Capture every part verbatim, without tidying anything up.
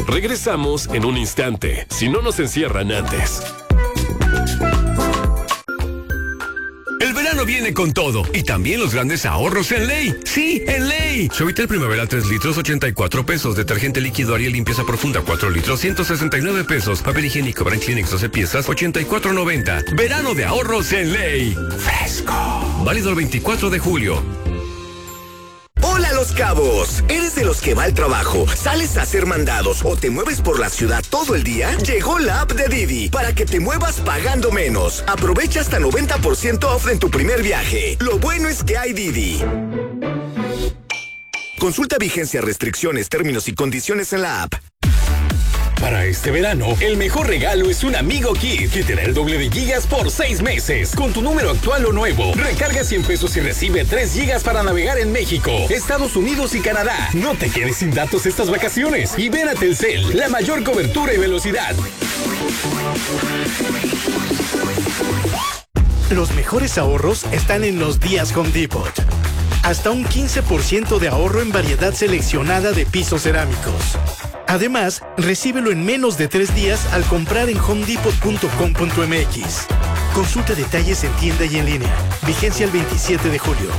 Regresamos en un instante, si no nos encierran antes. El verano viene con todo y también los grandes ahorros en Ley. Sí, en Ley. Suavitel Primavera tres litros, ochenta y cuatro pesos. Detergente líquido Ariel limpieza profunda cuatro litros, ciento sesenta y nueve pesos. Papel higiénico Brand Kleenex doce piezas, ochenta y cuatro noventa. Verano de ahorros en Ley. Fresco. Válido el veinticuatro de julio. Hola Los Cabos, ¿eres de los que va al trabajo, sales a hacer mandados o te mueves por la ciudad todo el día? Llegó la app de Didi para que te muevas pagando menos. Aprovecha hasta noventa por ciento off en tu primer viaje. Lo bueno es que hay Didi. Consulta vigencia, restricciones, términos y condiciones en la app. Para este verano, el mejor regalo es un Amigo Kit, que te da el doble de gigas por seis meses. Con tu número actual o nuevo, recarga cien pesos y recibe tres gigas para navegar en México, Estados Unidos y Canadá. No te quedes sin datos estas vacaciones y ven a Telcel, la mayor cobertura y velocidad. Los mejores ahorros están en los días Home Depot. Hasta un quince por ciento de ahorro en variedad seleccionada de pisos cerámicos. Además, recíbelo en menos de tres días al comprar en home depot punto com punto m x. Consulta detalles en tienda y en línea. Vigencia el veintisiete de julio.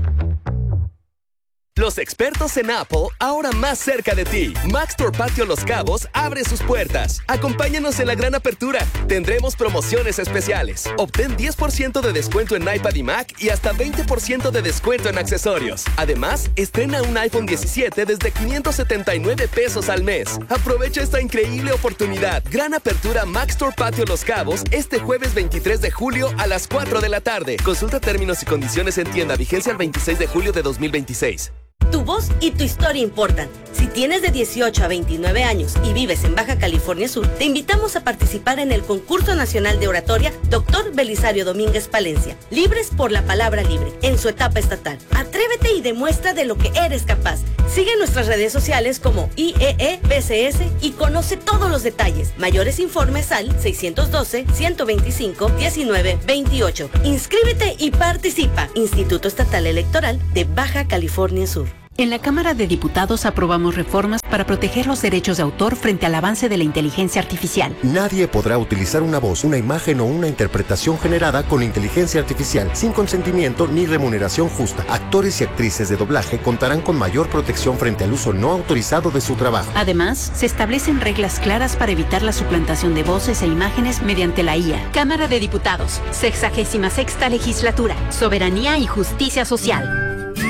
Los expertos en Apple, ahora más cerca de ti. Maxtor Patio Los Cabos abre sus puertas. Acompáñanos en la gran apertura. Tendremos promociones especiales. Obtén diez por ciento de descuento en iPad y Mac y hasta veinte por ciento de descuento en accesorios. Además, estrena un iPhone diecisiete desde quinientos setenta y nueve pesos al mes. Aprovecha esta increíble oportunidad. Gran apertura Maxtor Patio Los Cabos este jueves veintitrés de julio a las cuatro de la tarde. Consulta términos y condiciones en tienda. Vigencia el veintiséis de julio de dos mil veintiséis. Tu voz y tu historia importan. Si tienes de dieciocho a veintinueve años y vives en Baja California Sur, te invitamos a participar en el Concurso Nacional de Oratoria Doctor Belisario Domínguez Palencia. Libres por la palabra libre, en su etapa estatal. Atrévete y demuestra de lo que eres capaz. Sigue nuestras redes sociales como I E E B C S y conoce todos los detalles. Mayores informes al seiscientos doce, ciento veinticinco, diecinueve veintiocho. Inscríbete y participa. Instituto Estatal Electoral de Baja California Sur. En la Cámara de Diputados aprobamos reformas para proteger los derechos de autor frente al avance de la inteligencia artificial. Nadie podrá utilizar una voz, una imagen o una interpretación generada con inteligencia artificial sin consentimiento ni remuneración justa. Actores y actrices de doblaje contarán con mayor protección frente al uso no autorizado de su trabajo. Además, se establecen reglas claras para evitar la suplantación de voces e imágenes mediante la I A. Cámara de Diputados, sexagésima sexta legislatura, soberanía y justicia social.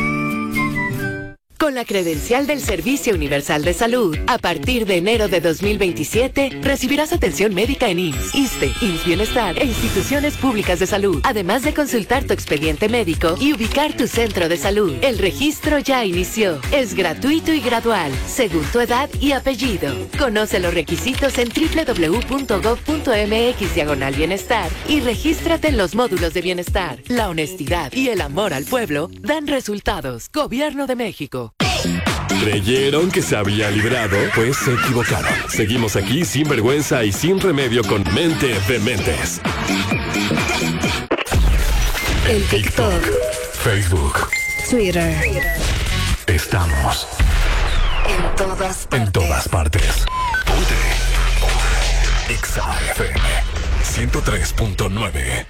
Con la credencial del Servicio Universal de Salud, a partir de enero de dos mil veintisiete, recibirás atención médica en I M S S, ISSSTE, I M S S Bienestar e instituciones públicas de salud, además de consultar tu expediente médico y ubicar tu centro de salud. El registro ya inició. Es gratuito y gradual, según tu edad y apellido. Conoce los requisitos en doble u doble u doble u punto gov punto m x diagonal bienestar y regístrate en los módulos de bienestar. La honestidad y el amor al pueblo dan resultados. Gobierno de México. ¿Creyeron que se había librado? Pues se equivocaron. Seguimos aquí sin vergüenza y sin remedio con Mente de Mentes. En TikTok, Facebook, Twitter. Estamos en todas partes. En todas partes. Ponte. Exa F M ciento tres punto nueve.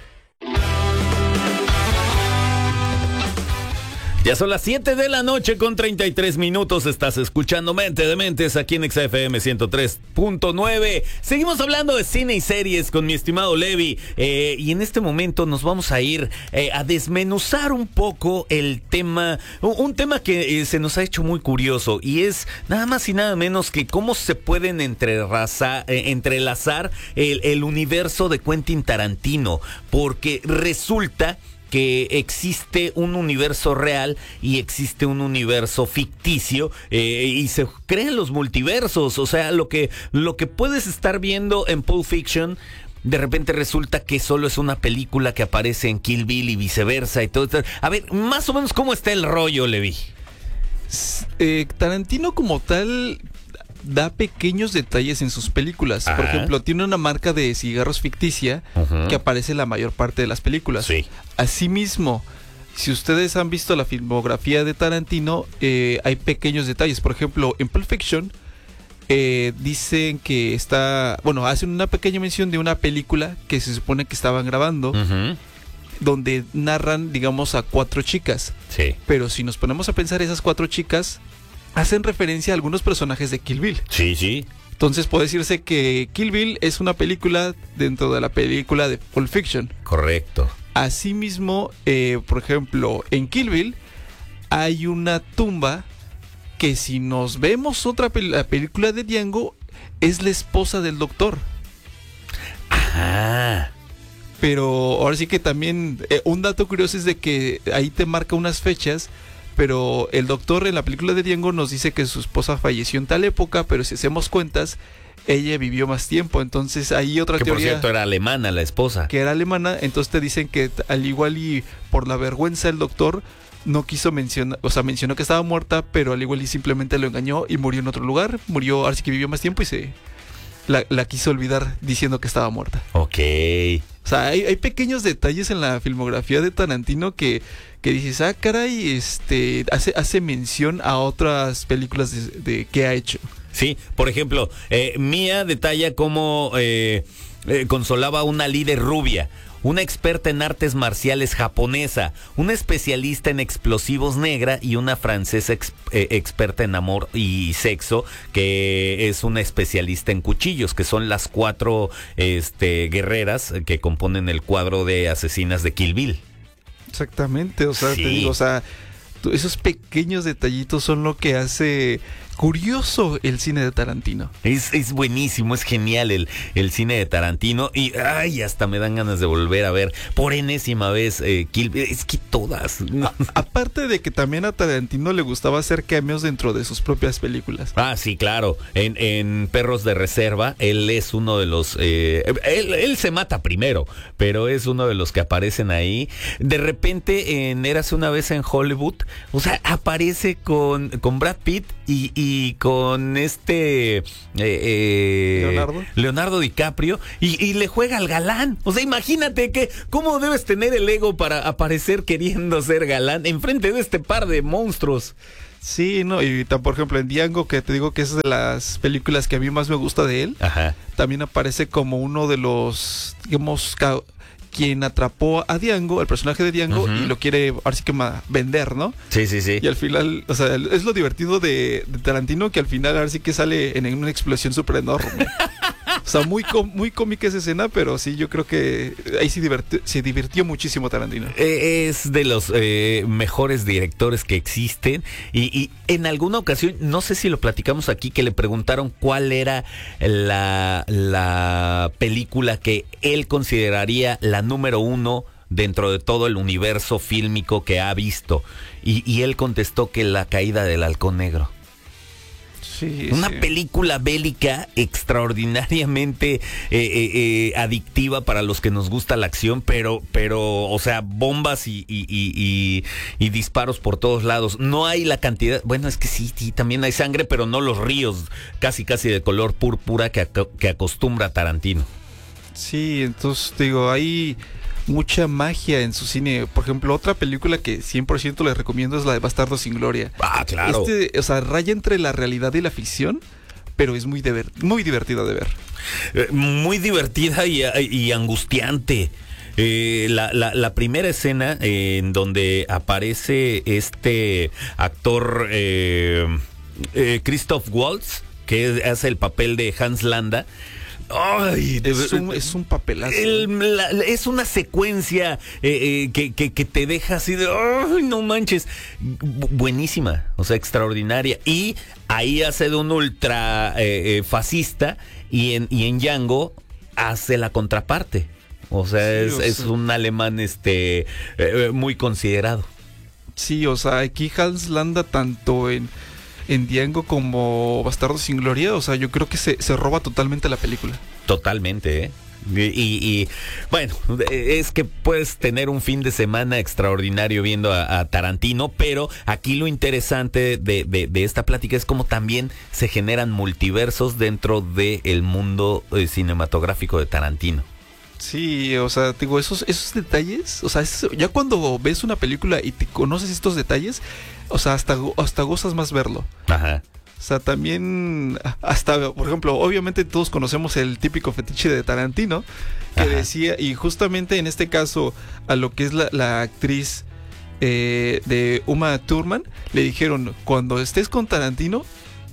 Ya son las siete de la noche con treinta y tres minutos. Estás escuchando Mente de Mentes aquí en Exa F M ciento tres punto nueve. Seguimos hablando de cine y series con mi estimado Levi. Eh, y en este momento nos vamos a ir eh, a desmenuzar un poco el tema. Un tema que eh, se nos ha hecho muy curioso. Y es nada más y nada menos que cómo se pueden entrelazar, eh, entrelazar el, el universo de Quentin Tarantino. Porque resulta que existe un universo real y existe un universo ficticio eh, y se crean los multiversos. O sea, lo que, lo que puedes estar viendo en Pulp Fiction, de repente resulta que solo es una película que aparece en Kill Bill y viceversa y todo esto. A ver, más o menos cómo está el rollo, Levi. Eh, Tarantino como tal da pequeños detalles en sus películas. Ajá. Por ejemplo, tiene una marca de cigarros ficticia, uh-huh, que aparece en la mayor parte de las películas. Sí. Asimismo, si ustedes han visto la filmografía de Tarantino, eh, hay pequeños detalles. Por ejemplo, en Pulp Fiction, eh, dicen que está, bueno, hacen una pequeña mención de una película que se supone que estaban grabando, uh-huh. donde narran, digamos, a cuatro chicas. Sí. Pero si nos ponemos a pensar, esas cuatro chicas hacen referencia a algunos personajes de Kill Bill. Sí, sí. Entonces puede decirse que Kill Bill es una película dentro de la película de Pulp Fiction. Correcto. Asimismo, eh, por ejemplo, en Kill Bill hay una tumba que, si nos vemos otra pel- la película de Django, es la esposa del doctor. Ajá. Pero ahora sí que también eh, un dato curioso es de que ahí te marca unas fechas, pero el doctor en la película de Django nos dice que su esposa falleció en tal época, pero si hacemos cuentas, ella vivió más tiempo. Entonces hay otra que teoría. Que por cierto era alemana la esposa. Que era alemana, entonces te dicen que al igual y por la vergüenza el doctor no quiso mencionar, o sea, mencionó que estaba muerta, pero al igual y simplemente lo engañó y murió en otro lugar, murió, ahora sí que vivió más tiempo y se la, la quiso olvidar diciendo que estaba muerta. Ok. O sea, hay, hay pequeños detalles en la filmografía de Tarantino que, que dices, ah, caray, este, hace, hace mención a otras películas de, de que ha hecho. Sí, por ejemplo, eh, Mia detalla cómo eh, eh, consolaba a una líder rubia, una experta en artes marciales japonesa, una especialista en explosivos negra y una francesa ex, eh, experta en amor y sexo, que es una especialista en cuchillos, que son las cuatro este, guerreras que componen el cuadro de asesinas de Kill Bill. Exactamente, o sea, sí. te digo, o sea, esos pequeños detallitos son lo que hace curioso el cine de Tarantino. Es, es buenísimo, es genial el, el cine de Tarantino y ay, hasta me dan ganas de volver a ver por enésima vez eh, Kill Bill. Es que todas. A, aparte de que también a Tarantino le gustaba hacer cameos dentro de sus propias películas. Ah, sí, claro. En, en Perros de Reserva, él es uno de los... Eh, él, él se mata primero, pero es uno de los que aparecen ahí. De repente, en Érase una vez en Hollywood, o sea, aparece con, con Brad Pitt y, y con este... Eh, eh, Leonardo. Leonardo DiCaprio y, y le juega al galán. O sea, imagínate que cómo debes tener el ego para aparecer queriendo ser galán enfrente de este par de monstruos. Sí, no, y por ejemplo en Django, que te digo que es de las películas que a mí más me gusta de él, ajá, también aparece como uno de los, digamos, ca- quien atrapó a Django, el personaje de Django, uh-huh, y lo quiere, ahora sí que ma- vender, ¿no? Sí, sí, sí. Y al final, o sea, es lo divertido de, de Tarantino, que al final ahora sí que sale en una explosión súper enorme. O sea, muy, com- muy cómica esa escena, pero sí, yo creo que ahí sí diverti- se divirtió muchísimo Tarantino. Eh, es de los eh, mejores directores que existen y, y en alguna ocasión, no sé si lo platicamos aquí, que le preguntaron cuál era la, la película que él consideraría la número uno dentro de todo el universo fílmico que ha visto. Y, y él contestó que La caída del halcón negro. Sí, una sí. película bélica extraordinariamente eh, eh, eh, adictiva para los que nos gusta la acción, pero, pero o sea, bombas y, y, y, y, y disparos por todos lados. No hay la cantidad, bueno, es que sí, sí, también hay sangre, pero no los ríos casi casi de color púrpura que, que acostumbra Tarantino. Sí, entonces digo, hay mucha magia en su cine. Por ejemplo, otra película que cien por ciento les recomiendo es la de Bastardo sin Gloria. Ah, claro. Este, o sea, raya entre la realidad y la ficción, pero es muy, de muy divertida de ver. Eh, muy divertida y, y angustiante. Eh, la, la, la primera escena eh, en donde aparece este actor eh, eh, Christoph Waltz, que hace el papel de Hans Landa. Ay, es, un, es un papelazo. El, la, es una secuencia eh, eh, que, que, que te deja así de ay, no manches, buenísima, o sea, extraordinaria. Y ahí hace de un ultra eh, eh, fascista y en, y en Django hace la contraparte. O sea, sí, es, o sea, es un alemán este eh, muy considerado. Sí, o sea, aquí Hans Landa tanto en en Django como Bastardo sin Gloria, o sea, yo creo que se, se roba totalmente la película. Totalmente, ¿eh? Y, y, y bueno, es que puedes tener un fin de semana extraordinario viendo a, a Tarantino, pero aquí lo interesante de, de, de esta plática es cómo también se generan multiversos dentro del mundo eh, cinematográfico de Tarantino. Sí, o sea, digo, esos, esos detalles, o sea, es, ya cuando ves una película y te conoces estos detalles, o sea, hasta, hasta gozas más verlo. Ajá. O O sea, también, hasta, por ejemplo, obviamente todos conocemos el típico fetiche de Tarantino, que Ajá. decía, y justamente en este caso, a lo que es la, la actriz eh, de Uma Thurman, le dijeron, cuando estés con Tarantino,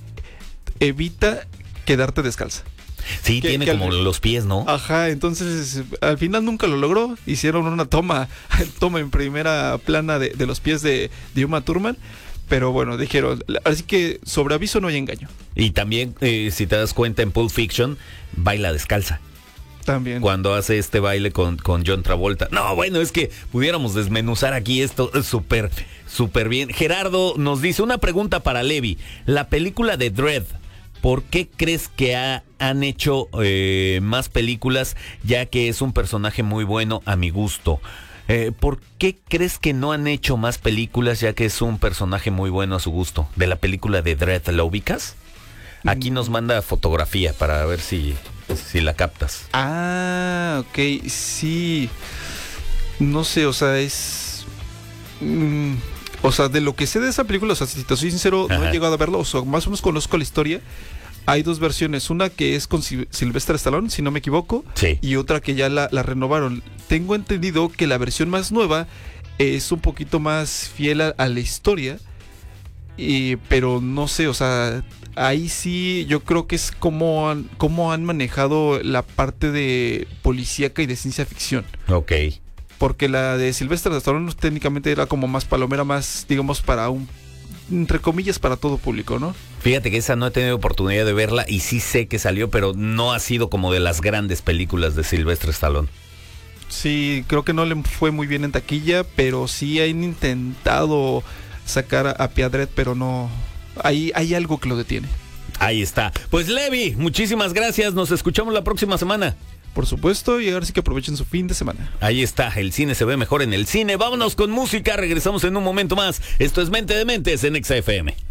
evita quedarte descalza. Sí, que, tiene que como al, los pies, ¿no? Ajá, entonces al final nunca lo logró. Hicieron una toma, toma en primera plana de, de los pies de, de Uma Thurman. Pero bueno, dijeron, así que sobre aviso no hay engaño. Y también, eh, si te das cuenta, en Pulp Fiction, baila descalza. También. Cuando hace este baile con, con John Travolta. No, bueno, es que pudiéramos desmenuzar aquí esto súper, súper bien. Gerardo nos dice una pregunta para Levi. La película de Dredd, ¿por qué crees que ha, han hecho eh, más películas, ya que es un personaje muy bueno a mi gusto? Eh, ¿Por qué crees que no han hecho más películas, ya que es un personaje muy bueno a su gusto? De la película de Dredd, ¿la ubicas? Aquí nos manda fotografía para ver si, si la captas. Ah, ok, sí. No sé, o sea, es... Mm, o sea, de lo que sé de esa película, o sea, si te soy sincero, Ajá. no he llegado a verlo, o sea, más o menos conozco la historia. Hay dos versiones, una que es con Sylvester Stallone, si no me equivoco, sí. y otra que ya la, la renovaron. Tengo entendido que la versión más nueva es un poquito más fiel a, a la historia, y, pero no sé, o sea, ahí sí yo creo que es como han, como han manejado la parte de policíaca y de ciencia ficción. Ok. Porque la de Sylvester Stallone técnicamente era como más palomera, más, digamos, para un... entre comillas, para todo público, ¿no? Fíjate que esa no he tenido oportunidad de verla y sí sé que salió, pero no ha sido como de las grandes películas de Sylvester Stallone. Sí, creo que no le fue muy bien en taquilla, pero sí han intentado sacar a, a Piadret, pero no... Hay, hay algo que lo detiene. Ahí está. Pues Levi, muchísimas gracias. Nos escuchamos la próxima semana. Por supuesto, y ahora sí que aprovechen su fin de semana. Ahí está, el cine se ve mejor en el cine. Vámonos con música, regresamos en un momento más. Esto es Mente de Mentes en Exa F M.